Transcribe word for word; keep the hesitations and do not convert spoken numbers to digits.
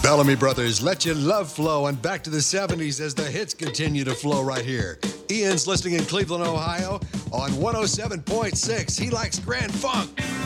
Bellamy Brothers, let your love flow, and back to the seventies as the hits continue to flow right here. Ian's listening in Cleveland, Ohio on one oh seven point six. He likes Grand Funk.